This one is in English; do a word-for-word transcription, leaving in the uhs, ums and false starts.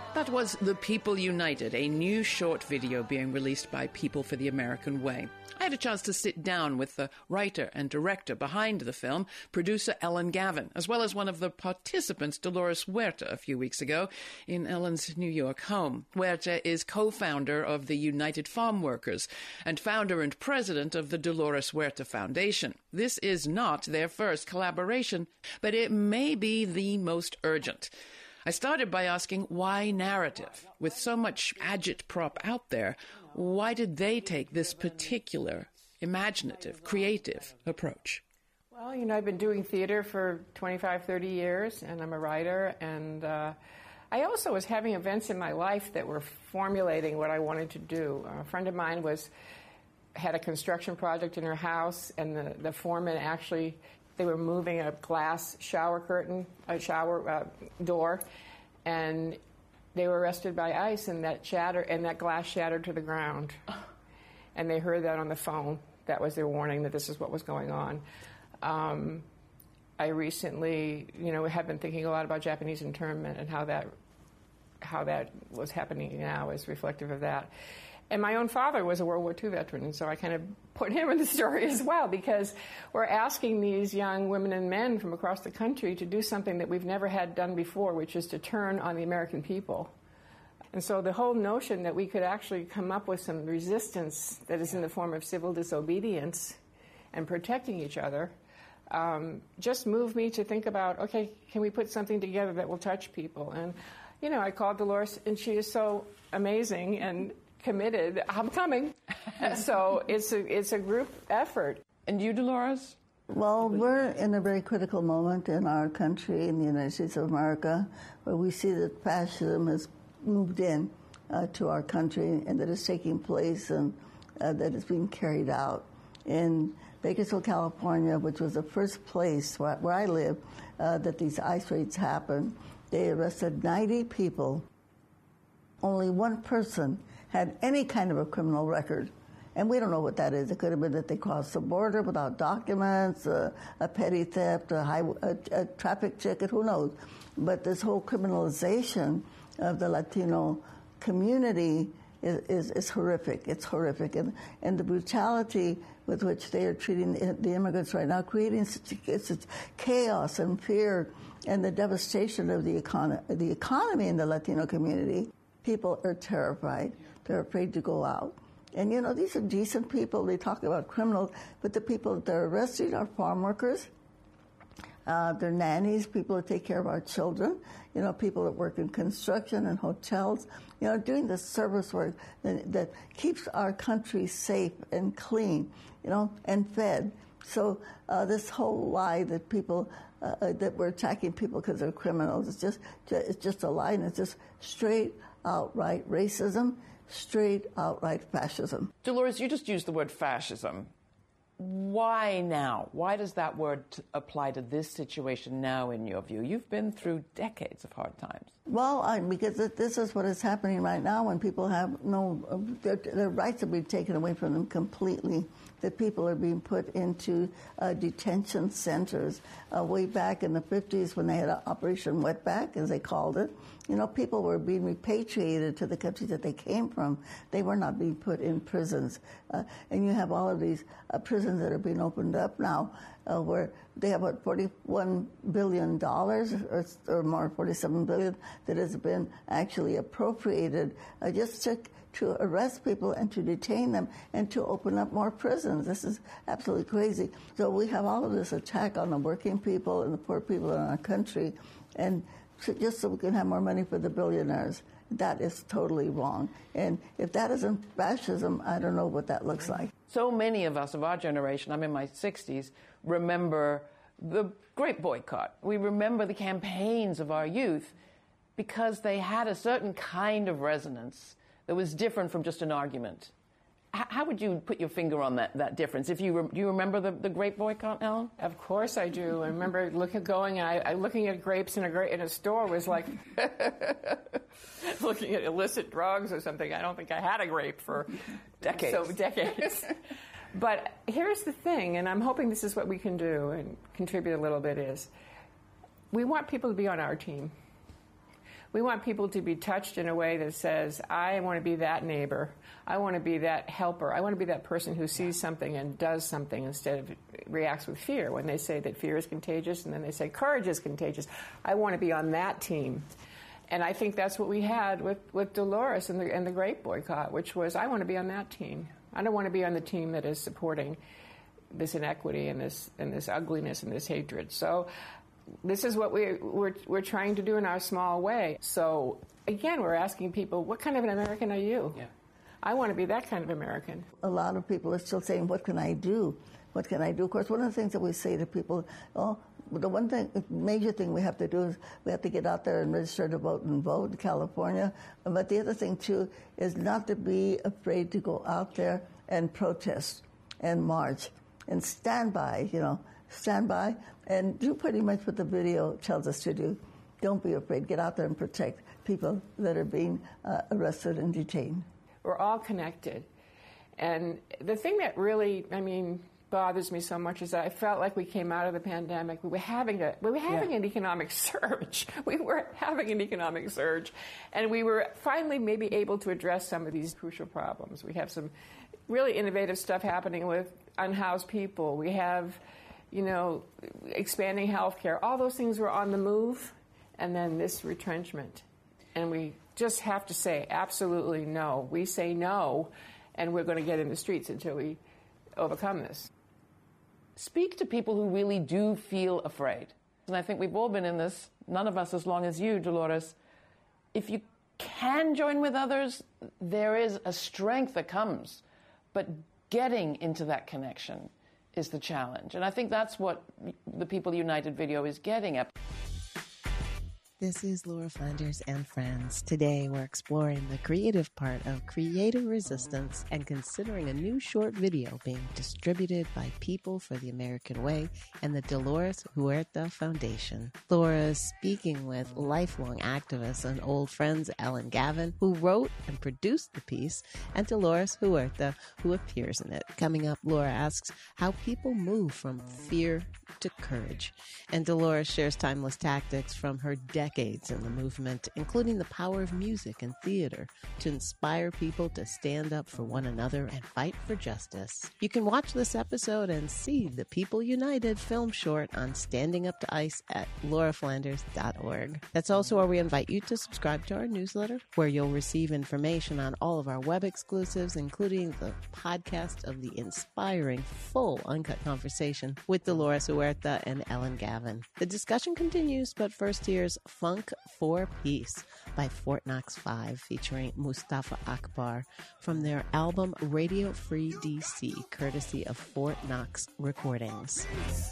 That was The People United, a new short video being released by People for the American Way. I had a chance to sit down with the writer and director behind the film, producer Ellen Gavin, as well as one of the participants, Dolores Huerta, a few weeks ago in Ellen's New York home. Huerta is co-founder of the United Farm Workers and founder and president of the Dolores Huerta Foundation. This is not their first collaboration, but it may be the most urgent. I started by asking why narrative? With so much agitprop out there, why did they take this particular imaginative, creative approach? Well, you know, I've been doing theater for twenty-five, thirty years, and I'm a writer, and uh, I also was having events in my life that were formulating what I wanted to do. A friend of mine was had a construction project in her house, and the, the foreman actually... They were moving a glass shower curtain, a shower uh, door, and they were arrested by ICE, and that shatter and that glass shattered to the ground. And they heard that on the phone. That was their warning that this is what was going on. Um, I recently, you know, have been thinking a lot about Japanese internment and how that how that was happening now is reflective of that. And my own father was a World War Two veteran, and so I kind of put him in the story as well, because we're asking these young women and men from across the country to do something that we've never had done before, which is to turn on the American people. And so the whole notion that we could actually come up with some resistance that is in the form of civil disobedience and protecting each other um, just moved me to think about, okay, can we put something together that will touch people? And, you know, I called Dolores, and she is so amazing and committed. I'm coming. So it's a, it's a group effort. And you, Dolores? Well, we're in a very critical moment in our country, in the United States of America, where we see that fascism has moved in uh, to our country and that it's taking place and uh, that it's being carried out. In Bakersfield, California, which was the first place where, where I live, uh, that these ICE raids happened, they arrested ninety people. Only one person had any kind of a criminal record. And we don't know what that is. It could have been that they crossed the border without documents, uh, a petty theft, a, high, a, a traffic ticket, who knows. But this whole criminalization of the Latino community is, is, is horrific. It's horrific. And, and the brutality with which they are treating the, the immigrants right now, creating such, such chaos and fear and the devastation of the, econo- the economy in the Latino community. People are terrified. They're afraid to go out. And, you know, these are decent people. They talk about criminals, but the people that they're arresting are farm workers. Uh, they're nannies, people that take care of our children, you know, people that work in construction and hotels, you know, doing the service work that, that keeps our country safe and clean, you know, and fed. So uh, this whole lie that people, uh, that we're attacking people because they're criminals, it's just, it's just a lie, and it's just straight outright racism, straight outright fascism. Dolores, you just used the word fascism. Why now? Why does that word apply to this situation now, in your view? You've been through decades of hard times. Well, I, because this is what is happening right now when people have no, their, their rights are being taken away from them completely. That people are being put into uh, detention centers. Uh, way back in the fifties when they had Operation Wetback, as they called it, you know, people were being repatriated to the countries that they came from. They were not being put in prisons. Uh, and you have all of these uh, prisons that are being opened up now uh, where they have, what, forty-one billion dollars or, or more, forty-seven billion dollars that has been actually appropriated uh, just to to arrest people and to detain them and to open up more prisons. This is absolutely crazy. So we have all of this attack on the working people and the poor people in our country, and so just so we can have more money for the billionaires. That is totally wrong. And if that isn't fascism, I don't know what that looks like. So many of us of our generation, I'm in my sixties, remember the Great Boycott. We remember the campaigns of our youth because they had a certain kind of resonance that was different from just an argument. H- how would you put your finger on that, that difference? If you re- do you remember the, the Grape Boycott, Ellen? Of course I do. I remember looking, going, I, I looking at grapes in a gra- in a store was like looking at illicit drugs or something. I don't think I had a grape for decades. So decades. But here's the thing, and I'm hoping this is what we can do and contribute a little bit, is we want people to be on our team. We want people to be touched in a way that says, I want to be that neighbor. I want to be that helper. I want to be that person who sees something and does something instead of reacts with fear. When they say that fear is contagious and then they say courage is contagious, I want to be on that team. And I think that's what we had with, with Dolores and the, and the Great Boycott, which was, I want to be on that team. I don't want to be on the team that is supporting this inequity and this and this ugliness and this hatred. So this is what we, we're, we're trying to do in our small way. So, again, we're asking people, what kind of an American are you? Yeah. I want to be that kind of American. A lot of people are still saying, what can I do? What can I do? Of course, one of the things that we say to people, oh, the one thing, major thing we have to do is we have to get out there and register to vote and vote in California. But the other thing, too, is not to be afraid to go out there and protest and march and stand by, you know, stand by and do pretty much what the video tells us to do. Don't be afraid. Get out there and protect people that are being uh, arrested and detained. We're all connected. And the thing that really, I mean, bothers me so much is that I felt like we came out of the pandemic. We were having a we were having yeah. an economic surge. We were having an economic surge, and we were finally maybe able to address some of these crucial problems. We have some really innovative stuff happening with unhoused people. We have, you know, expanding health care. All those things were on the move, and then this retrenchment. And we just have to say absolutely no. We say no, and we're going to get in the streets until we overcome this. Speak to people who really do feel afraid. And I think we've all been in this, none of us as long as you, Dolores. If you can join with others, there is a strength that comes. But getting into that connection is the challenge. And I think that's what the People United video is getting at. This is Laura Flanders and Friends. Today we're exploring the creative part of creative resistance and considering a new short video being distributed by People for the American Way and the Dolores Huerta Foundation. Laura is speaking with lifelong activist and old friends Ellen Gavin, who wrote and produced the piece, and Dolores Huerta, who appears in it. Coming up, Laura asks how people move from fear to courage. And Dolores shares timeless tactics from her decades in the movement, including the power of music and theater to inspire people to stand up for one another and fight for justice. You can watch this episode and see the People United film short on Standing Up to ICE at laura flanders dot org. That's also where we invite you to subscribe to our newsletter, where you'll receive information on all of our web exclusives, including the podcast of the inspiring, full, uncut conversation with Dolores Huerta and Ellen Gavin. The discussion continues, but first here's Funk for Peace by Fort Knox Five, featuring Mustafa Akbar from their album Radio Free D C, courtesy of Fort Knox Recordings.